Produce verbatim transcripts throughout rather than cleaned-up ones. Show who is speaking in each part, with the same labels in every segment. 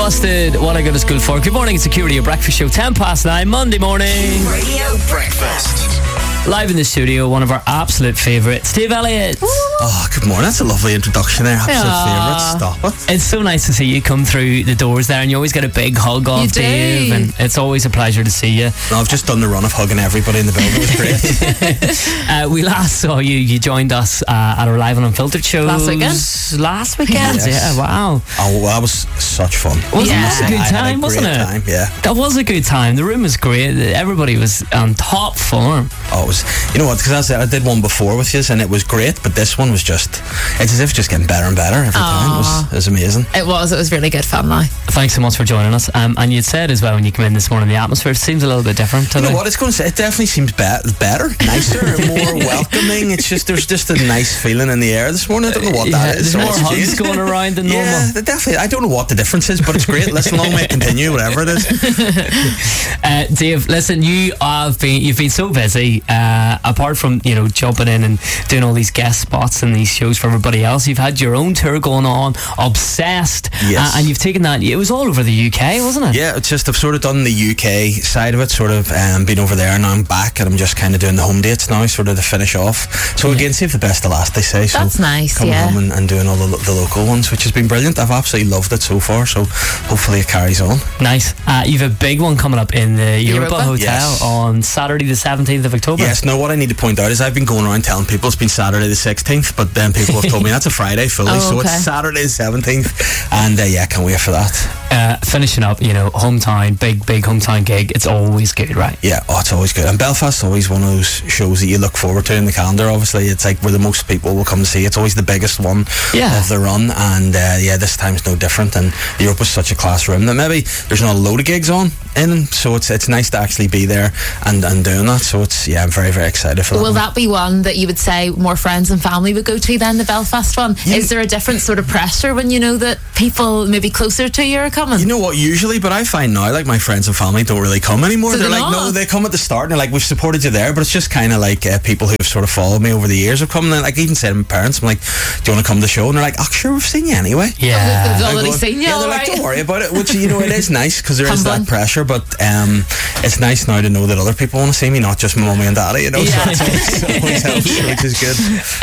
Speaker 1: Busted, what I go to school for. Good morning, it's Security, a breakfast show, ten past nine, Monday morning.
Speaker 2: Radio Breakfast.
Speaker 1: Live in the studio, one of our absolute favourites, Steve Elliott.
Speaker 3: Oh, good morning. That's a lovely introduction there. Absolute
Speaker 1: Aww.
Speaker 3: favourite. Stop it.
Speaker 1: It's so nice to see you come through the doors there, and you always get a big hug off
Speaker 4: You do.
Speaker 1: Dave, and it's always a pleasure to see you.
Speaker 3: No, I've just done the run of hugging everybody in the building. It was great.
Speaker 1: uh, we last saw you, you joined us uh, at our Live and Unfiltered show.
Speaker 4: Last weekend?
Speaker 1: Last weekend,
Speaker 3: Yes.
Speaker 1: yeah, wow.
Speaker 3: Oh, well, that was such fun.
Speaker 1: Wasn't
Speaker 4: Yeah.
Speaker 1: that a
Speaker 3: I
Speaker 1: good
Speaker 3: had a
Speaker 1: time, wasn't
Speaker 3: great
Speaker 1: it?
Speaker 3: time, yeah.
Speaker 1: That was a good time. The room was great. Everybody was on top form.
Speaker 3: Oh, it was, you know what, because I said I did one before with you and it was great, but this one was just, it's as if it's just getting better and better every time. It was, it was amazing.
Speaker 4: It was. It was really good fun now.
Speaker 1: Thanks so much for joining us. Um, and you'd said as well when you came in this morning, the atmosphere seems a little bit different today.
Speaker 3: You know what, it's going to say, it definitely seems be- better, nicer, more welcoming. It's just, there's just a nice feeling in the air this morning. I don't know what
Speaker 1: Yeah,
Speaker 3: that is.
Speaker 1: there's more
Speaker 3: It's
Speaker 1: hugs
Speaker 3: changed.
Speaker 1: going around than normal.
Speaker 3: Yeah, they definitely. I don't know what the difference is, but it's great. Listen, long may it continue, whatever it is.
Speaker 1: Uh, Dave, listen, you have been you've been so busy. Uh, apart from you know jumping in and doing all these guest spots and these shows for everybody else, you've had your own tour going on, Obsessed,
Speaker 3: Yes.
Speaker 1: uh, and you've taken that. It was all over the U K, wasn't it?
Speaker 3: Yeah, it's just I've sort of done the U K side of it, sort of um, been over there, and now I'm back, and I'm just kind of doing the home dates now, sort of to finish off. So again, save the best to last, they say. So
Speaker 4: That's nice,
Speaker 3: coming
Speaker 4: yeah.
Speaker 3: home and, and doing all the, the local ones, which has been brilliant. I've absolutely loved it so far. So hopefully it carries on.
Speaker 1: Nice. Uh, you've a big one coming up in the Europa,
Speaker 4: Europa?
Speaker 1: Hotel
Speaker 3: Yes.
Speaker 1: on Saturday, the seventeenth of October.
Speaker 3: Yes. Now, what I need to point out is I've been going around telling people it's been Saturday the sixteenth, but then people have told me that's a Friday fully,
Speaker 4: Oh,
Speaker 3: so
Speaker 4: okay.
Speaker 3: it's Saturday the seventeenth, and uh, yeah, can't wait for that.
Speaker 1: Uh, finishing up, you know, hometown, big, big hometown gig. It's always good, right?
Speaker 3: Yeah, oh, it's always good. And Belfast's always one of those shows that you look forward to in the calendar. Obviously, it's like where the most people will come to see. It's always the biggest one
Speaker 1: Yeah.
Speaker 3: of the run, and uh, yeah, this time's no different. And Europa's such a class room that maybe there's not a load of gigs on in, so it's it's nice to actually be there and, and doing that. So it's yeah, I'm very very excited for that.
Speaker 4: Will
Speaker 3: one.
Speaker 4: that be one that you would say more friends and family would go to than the Belfast one? Is there a different sort of pressure when you know that people maybe closer to you are coming?
Speaker 3: You know what, usually, but I find now, like, my friends and family don't really come anymore.
Speaker 4: Do
Speaker 3: They're
Speaker 4: they
Speaker 3: like,
Speaker 4: not?
Speaker 3: no, they come at the start and they're like, we've supported you there, but it's just kind of like uh, people who've sort of followed me over the years have come, and like, I even said to my parents, I'm like, do you want to come to the show? And they're like, oh, sure, we've seen you anyway.
Speaker 1: Yeah.
Speaker 4: They've
Speaker 3: I'm
Speaker 4: already
Speaker 3: going,
Speaker 4: seen you,
Speaker 3: yeah, they're
Speaker 4: all
Speaker 3: like,
Speaker 4: right.
Speaker 3: don't worry about it, which, you know, it is nice because there is
Speaker 4: Humbling.
Speaker 3: that pressure, but um, it's nice now to know that other people want to see me, not just my mummy and daddy, you know,
Speaker 4: Yeah.
Speaker 3: so it's always, always helps, which is good.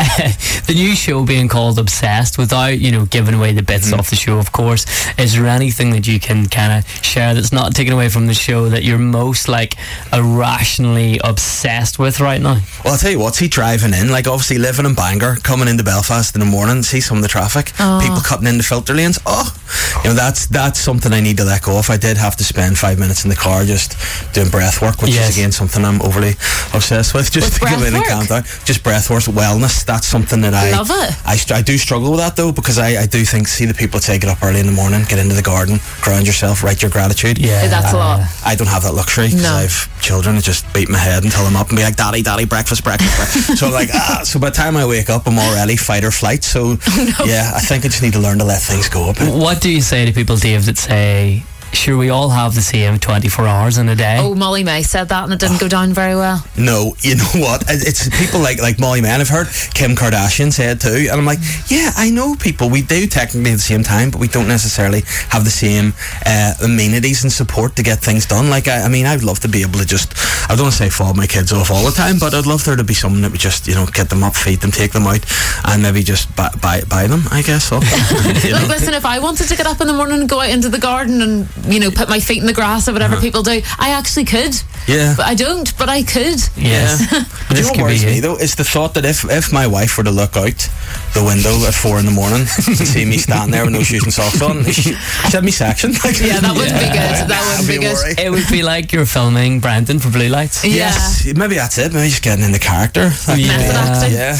Speaker 1: The new show being called Obsessed, without you know giving away the bits
Speaker 3: Mm-hmm.
Speaker 1: off the show, of course, is there anything that you can kind of share that's not taken away from the show that you're most like irrationally obsessed with right now?
Speaker 3: Well, I'll tell you what, see driving in, like obviously living in Bangor, coming into Belfast in the morning, see some of the traffic,
Speaker 4: Oh.
Speaker 3: people cutting into filter lanes, oh, you know, that's that's something I need to let go of. I did have to spend five minutes in the car just doing breath work, which
Speaker 1: Yes.
Speaker 3: is again something I'm overly obsessed with, just
Speaker 4: With
Speaker 3: to come
Speaker 4: breath
Speaker 3: in and
Speaker 4: work?
Speaker 3: calm down. Just breath work, wellness, that's something that I
Speaker 4: Love it.
Speaker 3: I, st- I do struggle with that though, because I, I do think, see the people that take it up early in the morning, get into the garden, ground yourself, write your gratitude.
Speaker 1: Yeah,
Speaker 4: That's a lot.
Speaker 3: I don't have that luxury because
Speaker 4: No.
Speaker 3: I have children that just beat my head until I'm up and be like, daddy, daddy, breakfast, breakfast, breakfast. So I'm like, ah, so by the time I wake up, I'm already fight or flight. So yeah, I think I just need to learn to let things go a bit.
Speaker 1: What do you say to people, Dave, that say, sure, we all have the same twenty-four hours in a day?
Speaker 4: Oh, Molly May said that and it didn't go down very well.
Speaker 3: No, you know what? It- It's people like like Molly Mann. I've heard Kim Kardashian say it too, and I'm like, yeah, I know people. We do technically at the same time, but we don't necessarily have the same uh, amenities and support to get things done. Like, I, I mean, I'd love to be able to just, I don't want to say fall my kids off all the time, but I'd love there to be someone that would just, you know, get them up, feed them, take them out, and maybe just buy buy, buy them, I guess. So, you know.
Speaker 4: Like, listen, if I wanted to get up in the morning and go out into the garden and, you know, put my feet in the grass or whatever people do, I actually could.
Speaker 3: Yeah.
Speaker 4: But I don't, but I could.
Speaker 1: Yes.
Speaker 3: Do you
Speaker 1: This
Speaker 3: know what
Speaker 1: could be
Speaker 3: worries
Speaker 1: you.
Speaker 3: me though? Is the thought that if, if my wife were to look out the window at four in the morning and see me standing there with no shoes and socks on, she, she'd have me section. Like,
Speaker 4: Yeah, that wouldn't be good. That wouldn't be
Speaker 3: I'd
Speaker 4: good.
Speaker 3: worried.
Speaker 1: It would be like you're filming Brendan for Blue Lights.
Speaker 4: Yeah.
Speaker 3: Yes, maybe that's it. Maybe just getting in the character. Like,
Speaker 1: Yeah.
Speaker 4: Method acting.
Speaker 3: yeah,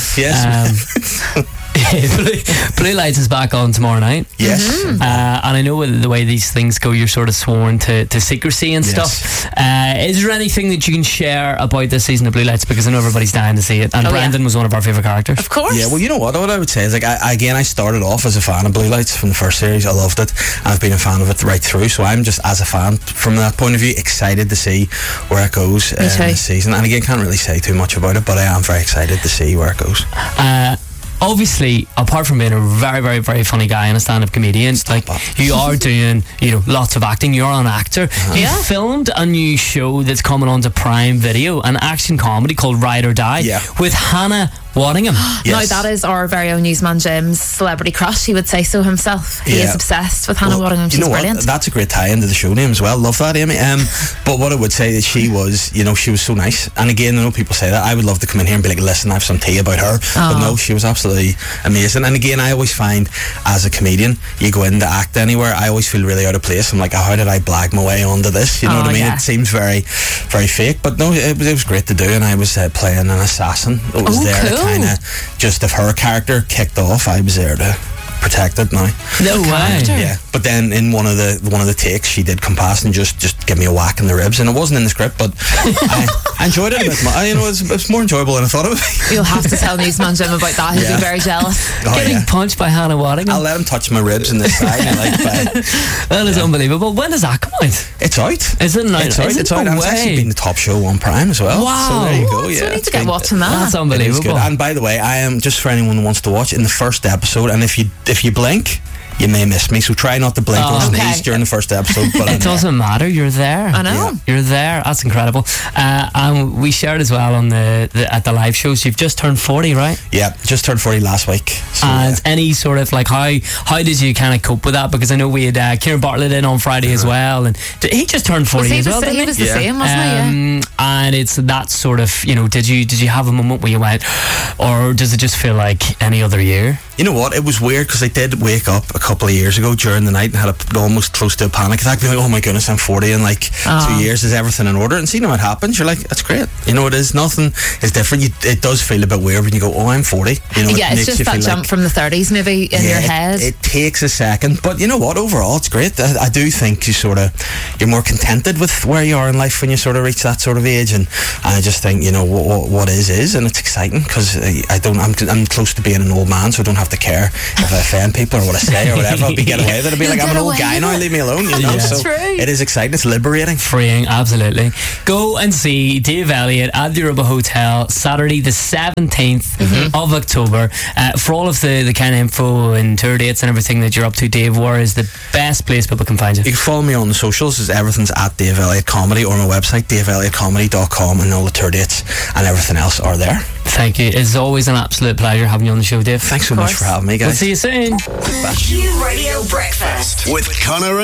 Speaker 3: yes.
Speaker 1: Um, Blue, Blue Lights is back on tomorrow night.
Speaker 3: yes.
Speaker 1: Uh, and I know with the way these things go, you're sort of sworn to, to secrecy and
Speaker 3: Yes.
Speaker 1: stuff. Uh, is there anything that you can share about this season of Blue Lights? Because I know everybody's dying to see it. And
Speaker 4: Oh,
Speaker 1: Brendan
Speaker 4: yeah.
Speaker 1: was one of our favourite characters.
Speaker 4: Of course.
Speaker 3: Yeah, well, you know what? What I would say is, like, I, again, I started off as a fan of Blue Lights from the first series. I loved it, and I've been a fan of it right through. So I'm just, as a fan, from that point of view, excited to see where it goes uh,
Speaker 4: Me too.
Speaker 3: this season. And again, can't really say too much about it, but I am very excited to see where it goes.
Speaker 1: Uh, obviously, apart from being a very, very, very funny guy and a stand-up comedian,
Speaker 3: Stop
Speaker 1: like
Speaker 3: that.
Speaker 1: you are doing, you know, lots of acting. You're an actor.
Speaker 3: Uh-huh.
Speaker 1: You
Speaker 4: Yeah.
Speaker 1: filmed a new show that's coming onto Prime Video, an action comedy called Ride or Die,
Speaker 3: Yeah.
Speaker 1: with Hannah Waddingham.
Speaker 3: Yes.
Speaker 4: Now that is our very own newsman Jim's celebrity crush. He would say so himself. He
Speaker 3: Yeah.
Speaker 4: is obsessed with Hannah
Speaker 3: Well,
Speaker 4: Waddingham.
Speaker 3: you
Speaker 4: She's
Speaker 3: know
Speaker 4: brilliant.
Speaker 3: what? That's a great tie into the show name as well. Love that, Amy. Um, but what I would say is she was, you know, she was so nice. And again, I know people say that. I would love to come in here and be like, listen, I have some tea about her. But no, she was absolutely amazing. And again, I always find as a comedian, you go in to act anywhere, I always feel really out of place. I'm like, oh, how did I blag my way onto this? You know
Speaker 4: Oh,
Speaker 3: what I mean?
Speaker 4: yeah.
Speaker 3: It seems very, very fake. But no, it was, it was great to do. And I was uh, playing an assassin. It was
Speaker 4: Oh,
Speaker 3: there to
Speaker 4: cool.
Speaker 3: kind of, just if her character kicked off, I was there to protect it now.
Speaker 1: No way.
Speaker 4: character.
Speaker 3: Yeah, but then in one of the one of the takes, she did come past and just, just give me a whack in the ribs, and it wasn't in the script, but I, I enjoyed it a bit more. I, you know, it's it's more enjoyable than I thought it would be.
Speaker 4: You'll have to tell newsman Jim about that. He'll
Speaker 3: Yeah.
Speaker 4: be very jealous.
Speaker 3: Oh,
Speaker 1: Getting
Speaker 3: yeah.
Speaker 1: punched by Hannah Waddingham.
Speaker 3: I'll let him touch my ribs in the side. And like, but
Speaker 1: That is unbelievable. When does that come out?
Speaker 3: it's out.
Speaker 1: Is it now?
Speaker 3: It's out.
Speaker 1: Is it?
Speaker 3: It's out.
Speaker 1: No
Speaker 3: And it's actually
Speaker 1: way.
Speaker 3: been the top show on Prime as well.
Speaker 1: Wow.
Speaker 3: So there you go.
Speaker 4: What?
Speaker 3: Yeah,
Speaker 4: So we need
Speaker 3: it's
Speaker 4: to get
Speaker 3: been-
Speaker 4: watching that.
Speaker 1: That's
Speaker 3: It is
Speaker 1: unbelievable.
Speaker 3: good. And by the way, I am just for anyone who wants to watch in the first episode. And if you if you blink, you may miss me. So try not to blink
Speaker 1: Oh.
Speaker 3: or sneeze
Speaker 4: Okay.
Speaker 3: during the first episode. But I'm
Speaker 1: It
Speaker 3: there.
Speaker 1: doesn't matter. You're there.
Speaker 4: I know.
Speaker 3: Yeah.
Speaker 1: You're there. That's incredible. Uh, and we shared as well on the, the at the live shows. You've just turned forty, right?
Speaker 3: Yeah, just turned forty last week. So,
Speaker 1: And
Speaker 3: yeah.
Speaker 1: any sort of like how how did you kind of cope with that? Because I know we had uh, Kieran Bartlett in on Friday as well, and d- he just turned
Speaker 4: Was
Speaker 1: forty
Speaker 4: he
Speaker 1: as
Speaker 4: the,
Speaker 1: well.
Speaker 4: sa-
Speaker 1: didn't
Speaker 4: he was the
Speaker 3: Yeah.
Speaker 4: same, wasn't he? Yeah.
Speaker 1: Um, and it's that sort of, you know, did you did you have a moment where you went, or does it just feel like any other year?
Speaker 3: You know what? It was weird because I did wake up a couple of years ago during the night and had a, almost close to a panic attack. Being like, oh my goodness, I'm forty in like
Speaker 4: Oh.
Speaker 3: two years. Is everything in order? And seeing what happens, you're like, that's great. You know, it is. Nothing is different. You, it does feel a bit weird when you go, oh, I'm forty. You know,
Speaker 4: Yeah,
Speaker 3: it
Speaker 4: it's
Speaker 3: makes
Speaker 4: just
Speaker 3: you
Speaker 4: that
Speaker 3: feel
Speaker 4: jump
Speaker 3: like,
Speaker 4: from the thirties maybe in
Speaker 3: yeah,
Speaker 4: your
Speaker 3: it-
Speaker 4: head.
Speaker 3: It, takes a second, but you know what? Overall, it's great. I, I do think you sort of you're more contented with where you are in life when you sort of reach that sort of age, and I just think you know what, what, what is is, and it's exciting because I, I don't. I'm, I'm close to being an old man, so I don't have to care if I offend people or what I say or whatever. I'll be getting away with it. I'll be
Speaker 4: You'll
Speaker 3: like, I'm
Speaker 4: get
Speaker 3: an old
Speaker 4: away
Speaker 3: guy
Speaker 4: with
Speaker 3: now.
Speaker 4: it.
Speaker 3: Leave me alone. You know,
Speaker 1: Yeah.
Speaker 3: so
Speaker 4: True.
Speaker 3: it is exciting. It's liberating.
Speaker 1: Freeing, absolutely. Go and see Dave Elliott at the Europa Hotel Saturday the seventeenth of October. Uh, for all of the, the kind of info and tour dates and everything that you're up to, Dave, where is the best place people can find you?
Speaker 3: You can follow me on the socials. As everything's at Dave Elliott Comedy or my website, dave elliott comedy dot com, and all the tour dates and everything else are there.
Speaker 1: Thank you. It's always an absolute pleasure having you on the show, Dave.
Speaker 3: Thanks so
Speaker 4: Of
Speaker 3: much
Speaker 4: course.
Speaker 3: for having me,
Speaker 1: We'll
Speaker 3: guys.
Speaker 1: see you soon.
Speaker 2: Q Radio Breakfast with Connor and